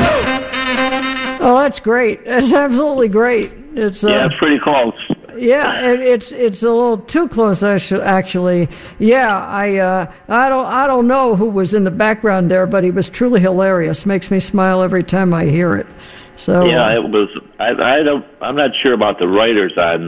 Oh, that's great. That's absolutely great. It's it's pretty close. Yeah, it's a little too close, actually. Yeah, I don't know who was in the background there, but he was truly hilarious. Makes me smile every time I hear it. So yeah, it was. I'm not sure about the writers on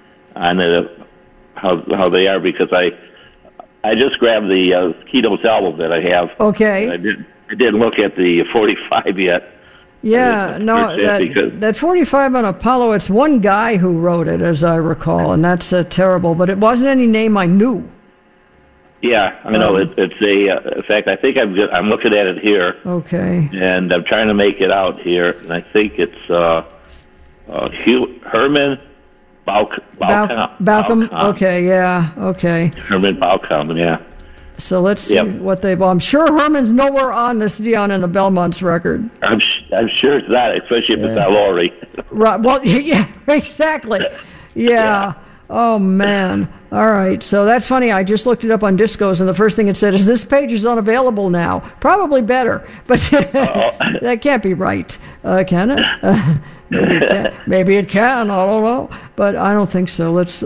how they are, because I just grabbed the Keynotes album that I have. Okay. I didn't look at the 45 yet. Yeah, no, that 45 on Apollo, it's one guy who wrote it, as I recall, and that's terrible, but it wasn't any name I knew. Yeah, I know. It's in fact, I think I'm looking at it here. Okay. And I'm trying to make it out here, and I think it's Herman Bauckham. Okay, yeah, okay. Herman Bauckham, yeah. So let's see what they. Well, I'm sure Herman's nowhere on this Dion and the Belmonts record. I'm sure it's not, especially if it's not Laurie. Right. Well, yeah, exactly. Yeah. Oh man. All right. So that's funny. I just looked it up on Discos, and the first thing it said is this page is unavailable now. Probably better, but that can't be right, can it? Maybe it can. I don't know, but I don't think so. Let's.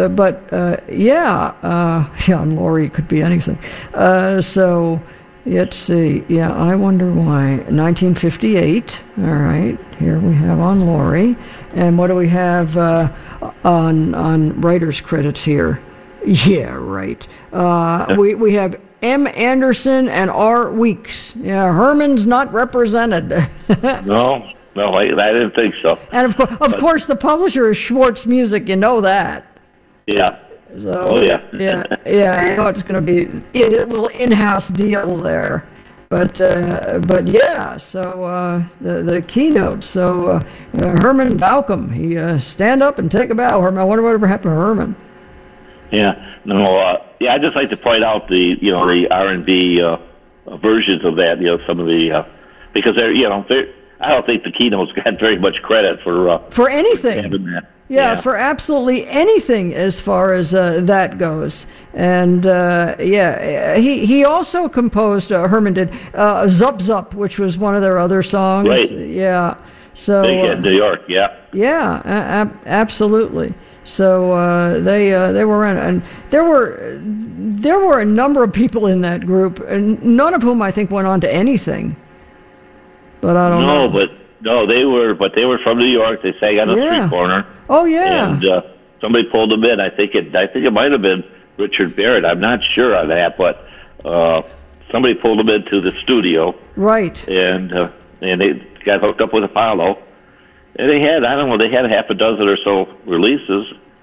And Laurie could be anything. So let's see. Yeah, I wonder why. 1958. All right. Here we have on Laurie, and what do we have on writers' credits here? Yeah, right. We have M. Anderson and R. Weeks. Yeah, Herman's not represented. No, I didn't think so. And of course, the publisher is Schwartz Music. You know that. Yeah. So, yeah. I know it's going to be a little in-house deal there, but yeah. So the keynote. So Herman Bauckham, he stand up and take a bow. Herman, I wonder whatever happened to Herman. Yeah. No. I just like to point out the R&B versions of that. Some of the because they're. I don't think the Keynotes got very much credit for anything. Having that. Yeah, for absolutely anything as far as that goes. And he also composed. Herman did "Zup Zup," which was one of their other songs. Right. Yeah. So big in New York. Yeah. Yeah, absolutely. So they were in, and there were a number of people in that group, and none of whom I think went on to anything. But I don't know. They were from New York. They sang on a street corner. Oh yeah. And somebody pulled them in. I think it might have been Richard Barrett. I'm not sure on that, but somebody pulled them into the studio. Right. And they got hooked up with Apollo. And they had half a dozen or so releases.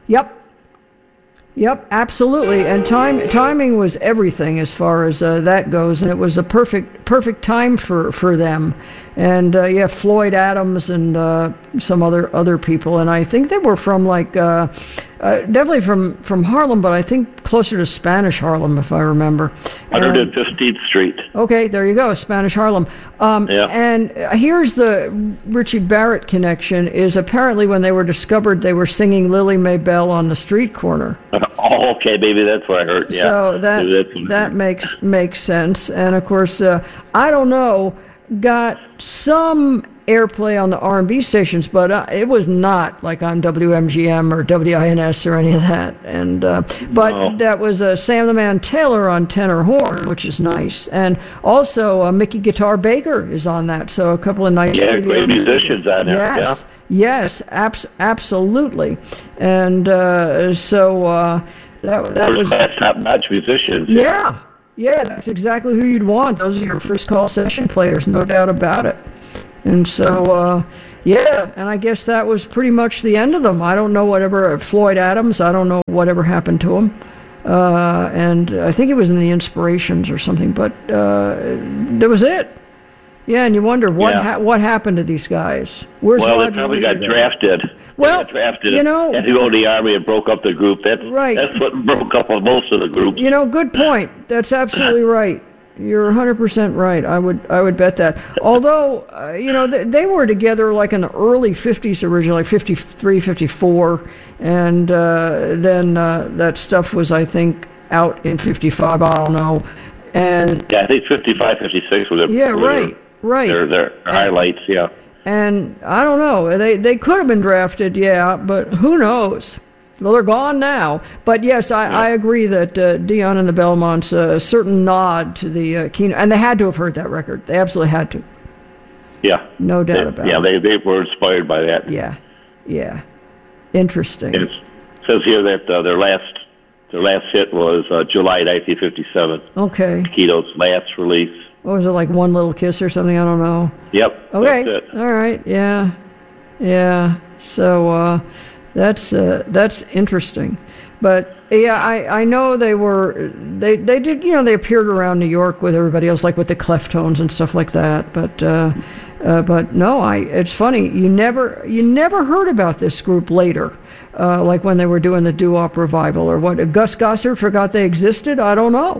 Yep, absolutely. And timing was everything as far as that goes, and it was a perfect time for them. And Floyd Adams and some other people, and I think they were from definitely from Harlem, but I think closer to Spanish Harlem, if I remember. 115th Street. Okay, there you go, Spanish Harlem. And here's the Richie Barrett connection, is apparently when they were discovered, they were singing Lily Maybelle on the street corner. Oh, okay, maybe that's what I heard. Yeah. So that makes sense. And of course, I don't know, got some airplay on the R&B stations, but it was not like on WMGM or WINS or any of that. And that was Sam the Man Taylor on tenor horn, which is nice. And also Mickey Guitar Baker is on that. So a couple of nice great musicians on there. Yes, absolutely. And that was top-notch musicians. Yeah, that's exactly who you'd want. Those are your first call session players, no doubt about it. And so, and I guess that was pretty much the end of them. I don't know Floyd Adams, I don't know whatever happened to him. And I think it was in the Inspirations or something, but that was it. Yeah, and you wonder what happened to these guys. They probably got drafted. Well, had to go to the Army and broke up the group. That's what broke up most of the groups. Good point. That's absolutely right. You're 100% right. I would bet that. Although, they were together like in the early 50s originally, 53, 54, and then that stuff was, I think, out in 55. I don't know. And I think 55, 56 was it. Yeah, Right. Their highlights, yeah. And I don't know. They could have been drafted, yeah, but who knows? Well, they're gone now. But yes, I agree that Dion and the Belmonts, a certain nod to the Keno, and they had to have heard that record. They absolutely had to. Yeah. No doubt about it. Yeah, they were inspired by that. Yeah. Interesting. It says here that their last hit was July 1957. Okay. Keto's last release. What was it, like One Little Kiss or something? I don't know. Yep. Okay. That's it. All right. Yeah. So that's interesting. But yeah, I know they did, they appeared around New York with everybody else, like with the Cleftones and stuff like that. But no, it's funny, you never heard about this group later, like when they were doing the doo-wop revival or what. Gus Gossard forgot they existed. I don't know.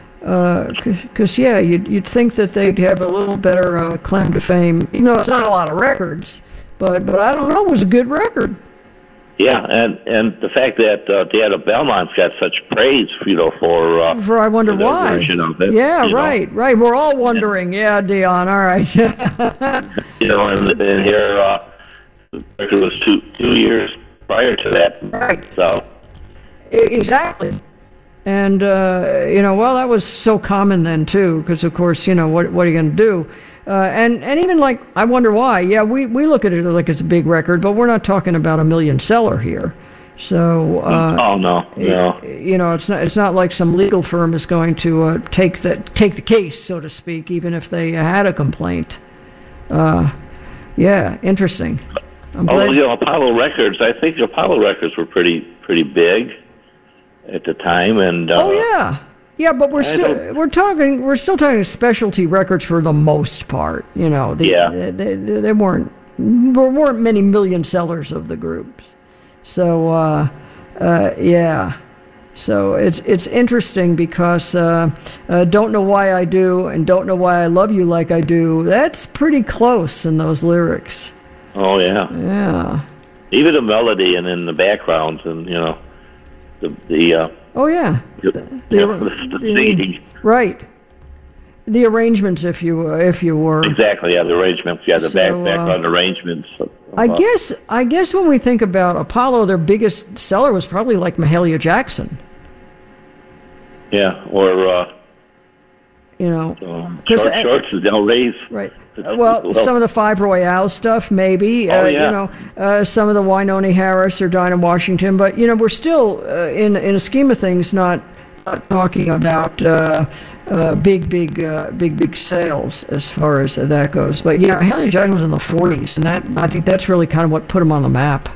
Because you'd think that they'd have a little better claim to fame. It's not a lot of records, but I don't know. It was a good record. Yeah, and the fact that Dan of Belmont's got such praise, for I Wonder Why. Version of it, yeah, right. We're all wondering. Yeah, Dion. All right. and here the record was two years prior to that. Right. So exactly. And that was so common then too, because of course, what are you going to do? And even like I Wonder Why, yeah, we look at it like it's a big record, but we're not talking about a million seller here. So no. It's not like some legal firm is going to take the case, so to speak, even if they had a complaint. Yeah, interesting. Apollo Records. I think Apollo Records were pretty big at the time, and yeah, but we're still talking specialty records for the most part. There weren't many million sellers of the groups. So so it's interesting because Don't Know Why I Do and Don't Know Why I Love You Like I Do, that's pretty close in those lyrics. Oh yeah, even the melody and in the backgrounds, and the singing. Right. The arrangements, if you were. Exactly, yeah, the arrangements, the background arrangements. I guess when we think about Apollo, their biggest seller was probably like Mahalia Jackson. Yeah, or Shorts is Del Rey's. Right. Well, some of the Five Royale stuff, maybe. Some of the Wynonie Harris or Dinah Washington, but we're still in a scheme of things not talking about big sales as far as that goes. But yeah, Mahalia Jackson was in the 40s, and I think that's really kind of what put him on the map.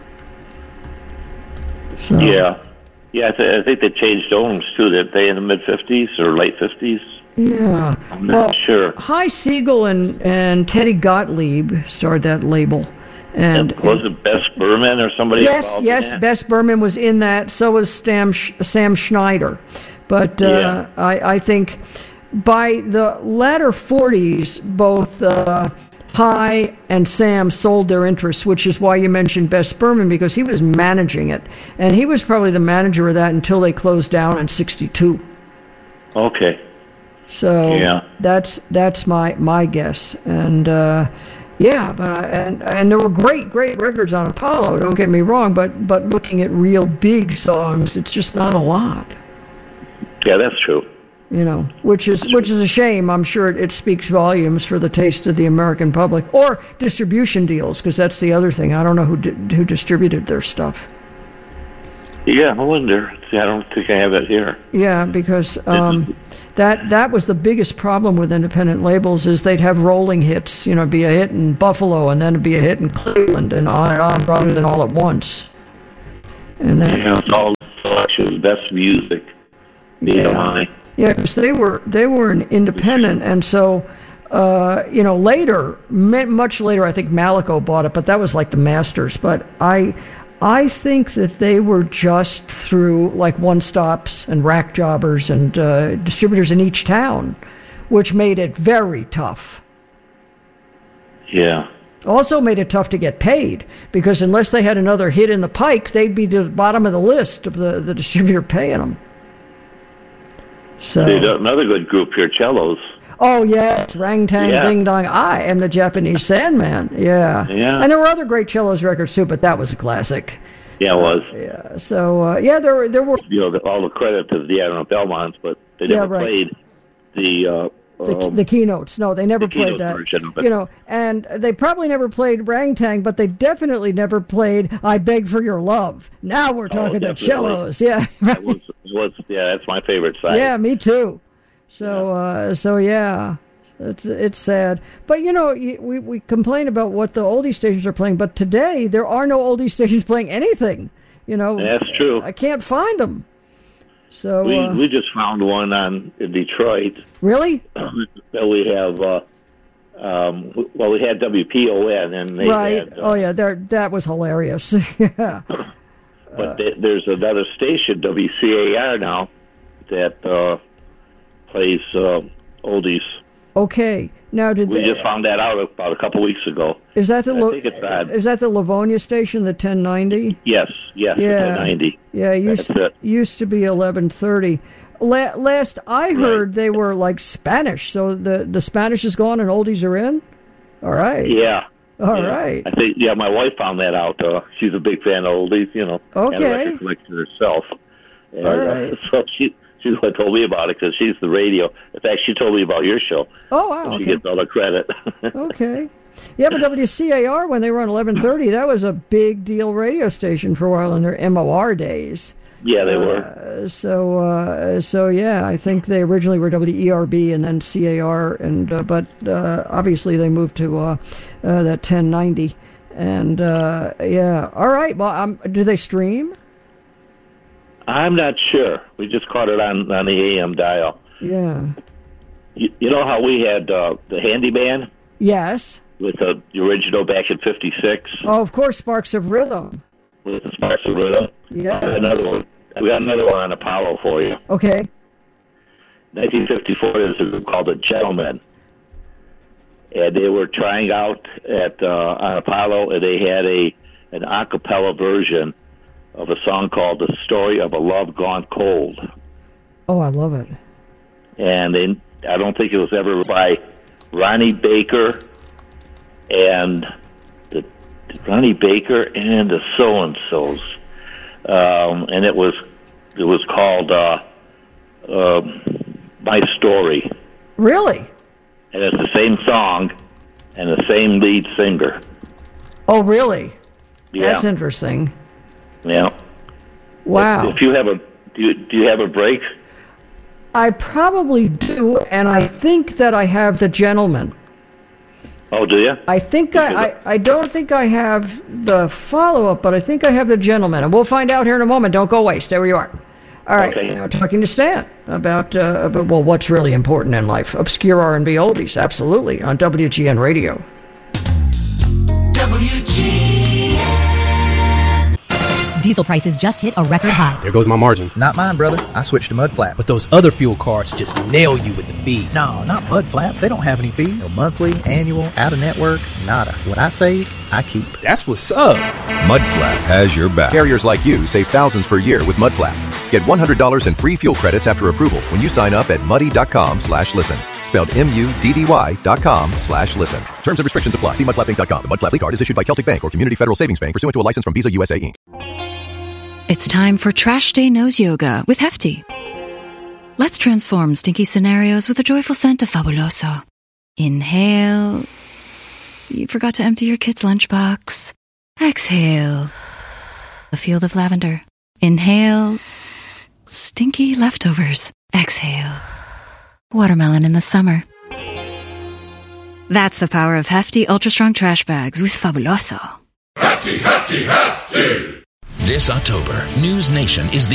So. Yeah, I think they changed owners too. That they in the mid 50s or late 50s. Yeah, I'm not sure. Hy Segall and Teddy Gottlieb started that label, and was it Bess Berman or somebody? Yes, Bess Berman was in that. So was Sam Schneider, but I think by the latter 40s, both Hy and Sam sold their interests, which is why you mentioned Bess Berman, because he was managing it, and he was probably the manager of that until they closed down in '62. Okay. So that's my guess, and but and there were great records on Apollo. Don't get me wrong, but looking at real big songs, it's just not a lot. Yeah, that's true. Which is a shame. I'm sure it speaks volumes for the taste of the American public, or distribution deals, because that's the other thing. I don't know who distributed their stuff. Yeah, I wonder. See, I don't think I have it here. Yeah, because that was the biggest problem with independent labels, is they'd have rolling hits. Be a hit in Buffalo, and then it'd be a hit in Cleveland, and on, rather than all at once. And it's all selection, best music. Yeah, because they were an independent, and so later, much later, I think Malaco bought it, but that was like the Masters. But I think that they were just through like One Stops and Rack Jobbers and distributors in each town, which made it very tough. Yeah. Also made it tough to get paid, because unless they had another hit in the pike, they'd be to the bottom of the list of the distributor paying them. So another good group here, Cellos. Oh, yes, Rang-Tang Ding Dong, I Am the Japanese Sandman. Yeah. And there were other great cellos records, too, but that was a classic. Yeah, it was. Yeah, so, there were... all the credit to the Belmonts, but they never played the keynotes. No, they never played that. Version of it. And they probably never played Rang-Tang, but they definitely never played I Beg for Your Love. Now we're talking the cellos. Yeah. That's my favorite side. Yeah, me too. So yeah. It's sad. But, we complain about what the oldie stations are playing, but today there are no oldie stations playing anything. That's true. I can't find them. So we just found one in Detroit. Really? That we have. We had WPON, and they had. That was hilarious. Yeah. But there's another station, WCAR now, that plays oldies. Okay. Now, we just found that out about a couple weeks ago? Is that the I think it's odd. Is that the Livonia station, the 1090? Yes, the 1090. Yeah, used to be 1130. Last I heard, they were like Spanish, so the Spanish is gone and oldies are in. All right. Yeah. All right. I think my wife found that out. She's a big fan of oldies, Okay. And a record collector herself. And, all right. So she's what told me about it because she's the radio. In fact, she told me about your show. Oh, wow. So she gets all the credit. Okay. Yeah, but WCAR, when they were on 1130, that was a big deal radio station for a while in their MOR days. Yeah, they were. So yeah, I think they originally were WERB and then CAR, but obviously they moved to that 1090. And all right. Well, do they stream? I'm not sure. We just caught it on the AM dial. Yeah. You know how we had the Handyman? Yes. With the original back in '56. Oh, of course, Sparks of Rhythm. With the Sparks of Rhythm. Yeah. We got another one on Apollo for you. Okay. 1954, there's a group called The Gentlemen. And they were trying out on Apollo, and they had an a cappella version of a song called The Story of a Love Gone Cold. Oh, I love it. And I don't think it was ever by Ronnie Baker and the So-and-Sos. And it was called My Story. Really? And it's the same song and the same lead singer. Oh, really? Yeah. That's interesting. Yeah. Wow. If you have do you have a break? I probably do, and I think that I have The Gentleman. Oh, do you? I think I don't think I have the follow-up, but I think I have The Gentleman, and we'll find out here in a moment. Don't go away. Stay where you are. All right. Okay. Now talking to Stan about what's really important in life. Obscure R&B oldies, absolutely, on WGN Radio. Diesel prices just hit a record high. There goes my margin. Not mine, brother. I switched to Mud Flap. But those other fuel cards just nail you with the fees. No, not Mud Flap. They don't have any fees. No monthly, annual, out-of-network, nada. What I save, I keep. That's what's up. Mud Flap has your back. Carriers like you save thousands per year with Mud Flap. Get $100 in free fuel credits after approval when you sign up at muddy.com/listen. Spelled MUDDY.com/listen. Terms and restrictions apply. See mudflapping.com. The Mud Flap card is issued by Celtic Bank or Community Federal Savings Bank pursuant to a license from Visa USA Inc. It's time for Trash Day Nose Yoga with Hefty. Let's transform stinky scenarios with a joyful scent of Fabuloso. Inhale. You forgot to empty your kid's lunchbox. Exhale. A field of lavender. Inhale. Stinky leftovers. Exhale. Watermelon in the summer. That's the power of Hefty Ultra Strong Trash Bags with Fabuloso. Hefty, Hefty, Hefty! This October, News Nation is the